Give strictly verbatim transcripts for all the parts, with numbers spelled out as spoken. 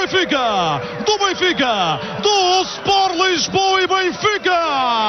Benfica, do Benfica, do Sport Lisboa e Benfica,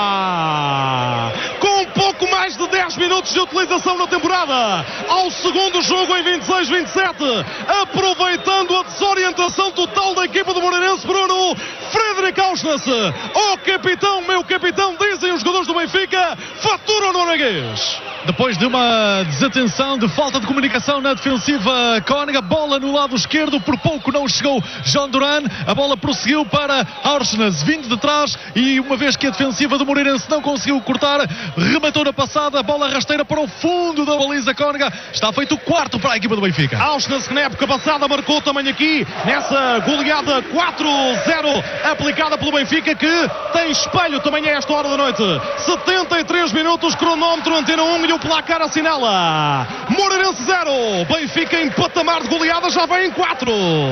com pouco mais de dez minutos de utilização na temporada, ao segundo jogo em vinte e seis vinte e sete, aproveitando a desorientação total da equipa do Moreirense, Bruno, Frederic Auschwitz, o capitão, meu capitão, dizem os jogadores do Benfica, fatura o norueguês. Depois de uma desatenção, de falta de comunicação na defensiva Cóniga, bola no lado esquerdo, por pouco não chegou João Duran, a bola prosseguiu para Auschwitz, vindo de trás, e uma vez que a defensiva do Moreirense não conseguiu cortar, rematou na passada, a bola rasteira para o fundo da baliza Cóniga, está feito o quarto para a equipa do Benfica. Auschwitz, que na época passada marcou também aqui, nessa goleada quatro zero aplicada pelo Benfica, que tem espelho também a esta hora da noite. setenta e três minutos, cronómetro, Antena um, e o placar assinala Moreirense zero, Benfica em patamar de goleada, já vem em quatro.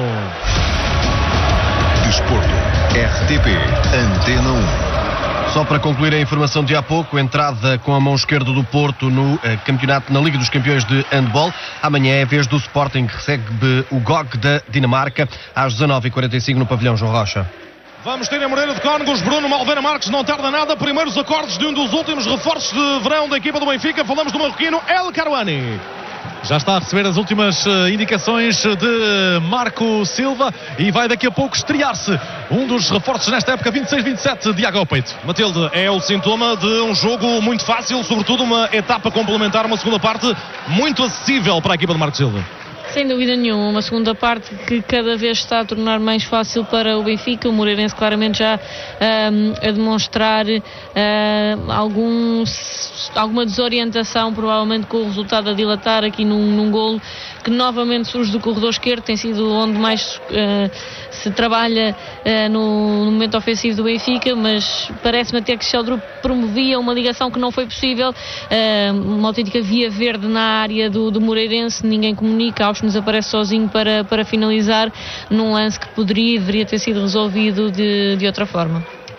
Desporto, R T P, Antena um. Só para concluir a informação de há pouco, entrada com a mão esquerda do Porto no eh, campeonato na Liga dos Campeões de Handball. Amanhã é a vez do Sporting, que recebe o G O G da Dinamarca às dezanove e quarenta e cinco no pavilhão João Rocha. Vamos ter em Moreira de Cónegos, Bruno Malveira Marques, não tarda nada, primeiros acordes de um dos últimos reforços de verão da equipa do Benfica, falamos do marroquino El Karouani. Já está a receber as últimas uh, indicações de Marco Silva e vai daqui a pouco estrear-se um dos reforços nesta época, vinte e seis vinte e sete, Diago ao peito. Matilde, é o sintoma de um jogo muito fácil, sobretudo uma etapa complementar, uma segunda parte muito acessível para a equipa de Marco Silva. Sem dúvida nenhuma, uma segunda parte que cada vez está a tornar mais fácil para o Benfica, o Moreirense claramente já um, a demonstrar uh, alguns, alguma desorientação, provavelmente com o resultado a dilatar aqui num, num golo que novamente surge do corredor esquerdo, tem sido onde mais uh, se trabalha uh, no, no momento ofensivo do Benfica, mas parece-me até que Sheldrup promovia uma ligação que não foi possível, uh, uma autêntica via verde na área do, do Moreirense, ninguém comunica, Auschwitz aparece sozinho para, para finalizar num lance que poderia e deveria ter sido resolvido de, de outra forma.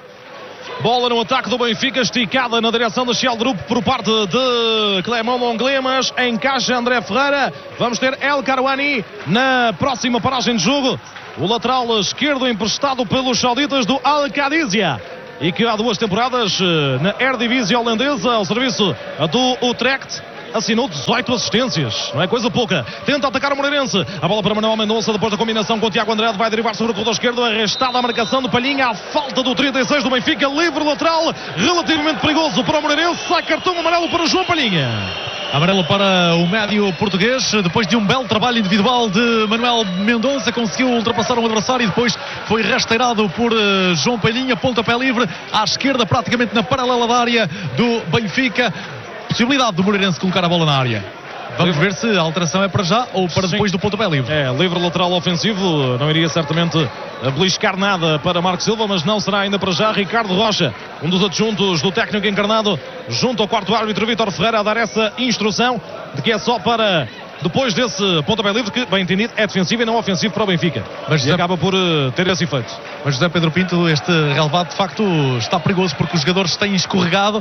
Bola no ataque do Benfica, esticada na direção do Sheldrup por parte de Clément Lenglet, mas encaixa André Ferreira. Vamos ter El Karouani na próxima paragem de jogo, o lateral esquerdo emprestado pelos sauditas do Al Qadisiyah e que há duas temporadas na Eredivisie holandesa ao serviço do Utrecht assinou dezoito assistências, não é coisa pouca. Tenta atacar o Moreirense, a bola para Manuel Mendonça, depois da combinação com o Tiago Andrade, vai derivar sobre o corredor esquerdo, arrestada a marcação do Palhinha, à falta do trinta e seis do Benfica, livre lateral, relativamente perigoso para o Moreirense, sai cartão amarelo para João Palhinha. Amarelo para o médio português, depois de um belo trabalho individual de Manuel Mendonça, conseguiu ultrapassar um adversário e depois foi rasteirado por uh, João Palhinha, pontapé livre, à esquerda, praticamente na paralela da área do Benfica. Possibilidade do Moreirense colocar a bola na área. Vamos livre. Ver se a alteração é para já ou para depois Sim. do pontapé livre. É, livre lateral ofensivo, não iria certamente beliscar nada para Marco Silva, mas não será ainda para já. Ricardo Rocha, um dos adjuntos do técnico encarnado, junto ao quarto árbitro Vítor Ferreira, a dar essa instrução de que é só para depois desse pontapé livre, que, bem entendido, é defensivo e não ofensivo para o Benfica. Mas e José... acaba por uh, ter esse efeito. Mas José Pedro Pinto, este relevado de facto está perigoso porque os jogadores têm escorregado uh,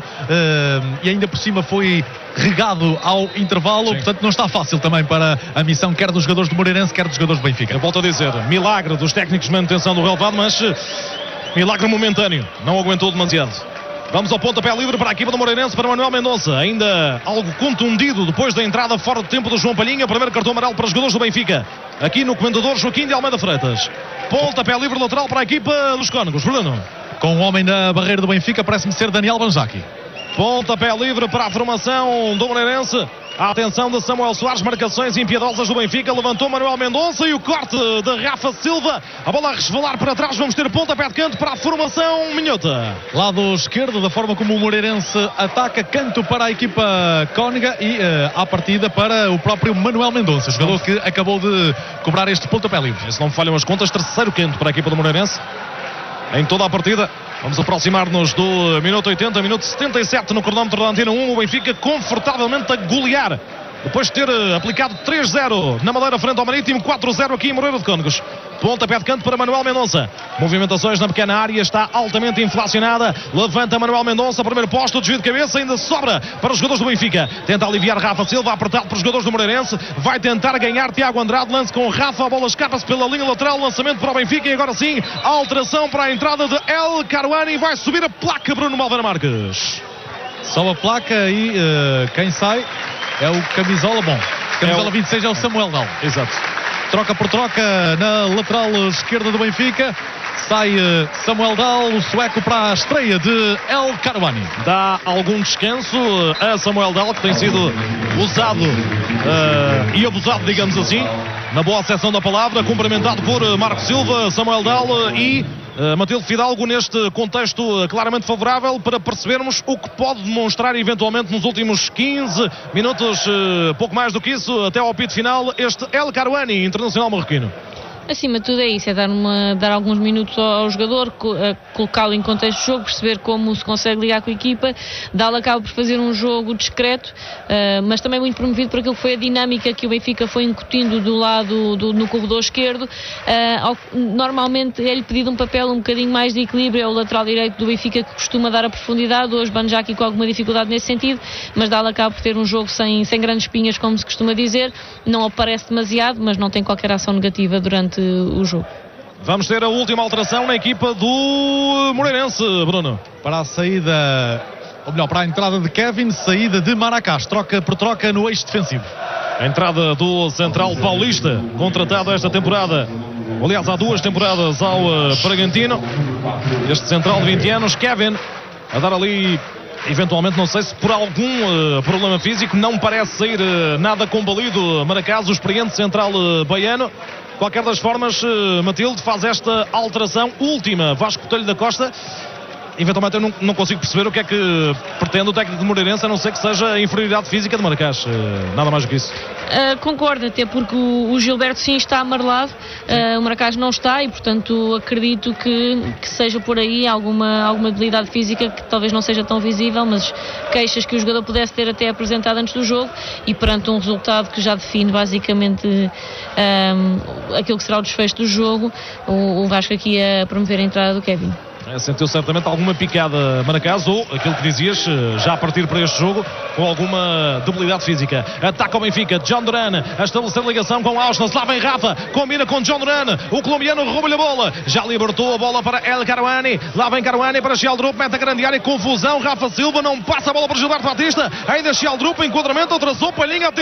e ainda por cima foi regado ao intervalo. Sim. Portanto não está fácil também para a missão, quer dos jogadores do Moreirense, quer dos jogadores do Benfica. Eu volto a dizer, milagre dos técnicos de manutenção do relevado, mas uh, milagre momentâneo, não aguentou demasiado. Vamos ao pontapé livre para a equipa do Moreirense, para Manuel Mendonça, ainda algo contundido depois da entrada fora de tempo do João Palhinha. Primeiro cartão amarelo para os jogadores do Benfica, aqui no comendador Joaquim de Almeida Freitas. Pontapé livre lateral para a equipa dos Cónegos, Bruno. Com o homem na barreira do Benfica, parece-me ser Daniel Banjaki. Pontapé livre para a formação do Moreirense. A atenção de Samuel Soares, marcações impiedosas do Benfica, levantou Manuel Mendonça e o corte de Rafa Silva, a bola a resvalar para trás, vamos ter pontapé de canto para a formação Minhota. Lado esquerdo, da forma como o Moreirense ataca, canto para a equipa Cóniga e uh, à partida para o próprio Manuel Mendonça, jogador que acabou de cobrar este pontapé livre. Se não me falham as contas, terceiro canto para a equipa do Moreirense em toda a partida. Vamos aproximar-nos do minuto oitenta, minuto setenta e sete no cronómetro da Antena um. O Benfica confortavelmente a golear depois de ter aplicado três zero na Madeira frente ao Marítimo, quatro zero aqui em Moreira de Cónegos. Pontapé de canto para Manuel Mendonça. Movimentações na pequena área, está altamente inflacionada. Levanta Manuel Mendonça, primeiro posto, desvio de cabeça, ainda sobra para os jogadores do Benfica. Tenta aliviar Rafa Silva, apertado para os jogadores do Moreirense. Vai tentar ganhar Tiago Andrade, lance com Rafa, a bola escapa-se pela linha lateral, lançamento para o Benfica e agora sim, alteração para a entrada de El Karouani. Vai subir a placa Bruno Malveira Marques. Só a placa e uh, quem sai é o camisola bom. Camisola é o... vinte e seis é o Samuel Dal. Exato. Troca por troca na lateral esquerda do Benfica. Sai uh, Samuel Dal, o sueco, para a estreia de El Karouani. Dá algum descanso a Samuel Dal, que tem sido usado uh, e abusado, digamos assim, na boa acessão da palavra, cumprimentado por Marco Silva, Samuel Dal e uh, Matilde Fidalgo, neste contexto uh, claramente favorável para percebermos o que pode demonstrar eventualmente nos últimos quinze minutos, uh, pouco mais do que isso, até ao apito final, este El Karouani, internacional marroquino. Acima de tudo é isso, é dar, uma, dar alguns minutos ao, ao jogador, co, colocá-lo em contexto de jogo, perceber como se consegue ligar com a equipa. Dá-lo acaba por fazer um jogo discreto, uh, mas também muito promovido por aquilo que foi a dinâmica que o Benfica foi incutindo do lado do, no corredor esquerdo. Uh, ao, normalmente é-lhe pedido um papel um bocadinho mais de equilíbrio, é o lateral direito do Benfica que costuma dar a profundidade. Hoje Banja aqui com alguma dificuldade nesse sentido, mas dá-lo acaba por ter um jogo sem, sem grandes espinhas, como se costuma dizer. Não aparece demasiado, mas não tem qualquer ação negativa durante o jogo. Vamos ter a última alteração na equipa do Moreirense, Bruno. Para a saída, ou melhor, para a entrada de Kevin, saída de Maracás, troca por troca no eixo defensivo. A entrada do central paulista, contratado esta temporada, aliás há duas temporadas ao uh, Bragantino. Este central de vinte anos, Kevin, a dar ali, eventualmente, não sei se por algum uh, problema físico, não parece sair uh, nada combalido Maracás, o experiente central uh, baiano. Qualquer das formas, Matilde faz esta alteração última. Vasco Coelho da Costa, eventualmente eu não, não consigo perceber o que é que pretende o técnico de Moreirense, a não ser que seja a inferioridade física de Maracás, nada mais do que isso. Uh, concordo, até porque o, o Gilberto sim está amarelado, uh, o Maracás não está e portanto acredito que, que seja por aí alguma, alguma debilidade física que talvez não seja tão visível, mas queixas que o jogador pudesse ter até apresentado antes do jogo e perante um resultado que já define basicamente um, aquilo que será o desfecho do jogo, o, o Vasco aqui a promover a entrada do Kevin. É, sentiu certamente alguma picada Maracás, ou aquilo que dizias, já a partir para este jogo, com alguma debilidade física. Ataca o Benfica, John Duran a estabelecer ligação com Ausnes, lá vem Rafa, combina com John Duran, o colombiano rouba-lhe a bola, já libertou a bola para El Karouani, lá vem Karouani para Sheldrup, mete a grande área, confusão, Rafa Silva não passa a bola para Gilberto Batista, ainda Sheldrup, enquadramento, atrasou, Palhinha,